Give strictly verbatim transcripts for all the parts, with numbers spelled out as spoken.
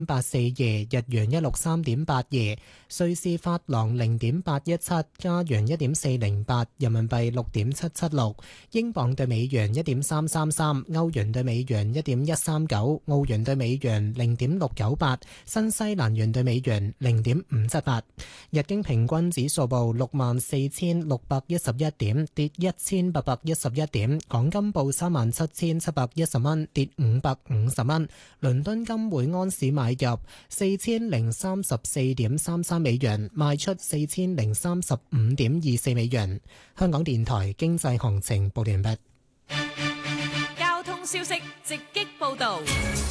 八四二，日元一六三點八二，瑞士法郎零點八一七，加元一點四零八，人民幣六點七七六，英鎊對美元一點三三三，歐元對美元一點一三九，澳元對美元零點六九八，新西蘭元對美元零點五七八。日經平均指數報六萬四千六百一十一點，跌一千八百一十一點。港金報三萬七千七百一十蚊，跌五百五十蚊。倫敦金每安士買入四千零三十四點三三美元，賣出四千零三十五點二四美元。香港電台經濟行情報完畢。 交通消息直擊報道。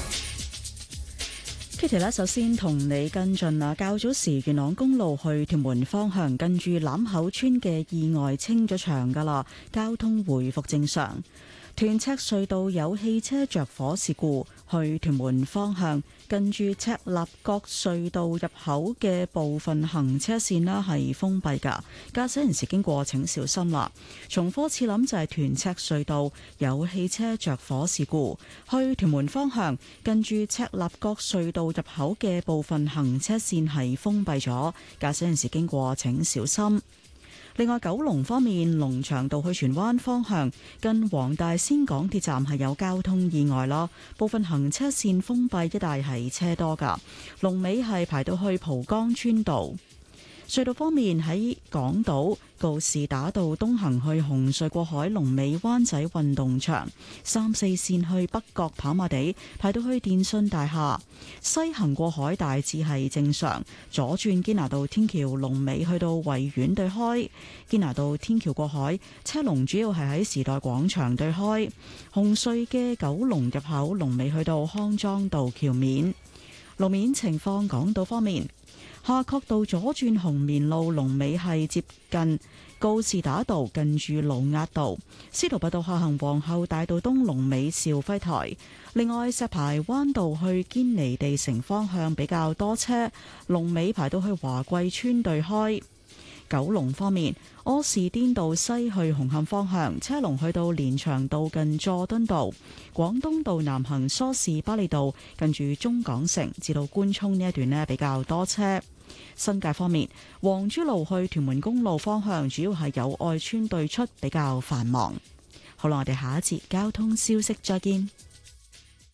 Kitty 咧，首先同你跟進啊，較早時元朗公路去屯門方向近住欖口村嘅意外清咗場噶啦，交通回復正常。屯赤隧道有汽車着火事故，去屯門方向近住赤鱲角隧道入口嘅部分行車線啦係封閉噶，駕駛人士經過請小心啦。重複次諗就係屯赤隧道有汽車着火事故，去屯門方向近住赤鱲角隧道入口嘅部分行車線係封閉咗，駕駛人士經過請小心。另外，九龍方面，龍翔道去荃灣方向近黃大仙港鐵站係有交通意外啦，部分行車線封閉，一帶係車多噶，龍尾係排到去蒲崗村道。隧道方面，喺港島告士打道東行去紅隧過海，龍尾灣仔運動場；三四線去北角跑馬地排到去電信大廈。西行過海大致係正常，左轉堅拿道天橋龍尾去到維園對開。堅拿道天橋過海車龍主要係喺時代廣場對開。紅隧嘅九龍入口龍尾去到康莊道橋面。路面情況，港島方面，夏慤道左轉紅棉路龍尾係接近告士打道近住盧押道，司徒拔道下行皇后大道東龍尾兆輝台。另外，石排灣道去堅尼地城方向比較多車，龍尾排到去華貴村對開。九龍方面，柯士甸道西去紅磡方向車龍去到連翔道近佐敦道，廣東道南行梳士巴利道近住中港城至到官涌呢一段呢比較多車。新界方面，黃珠路去屯門公路方向主要係友愛村對出比較繁忙。好啦，我哋下一節交通消息再見。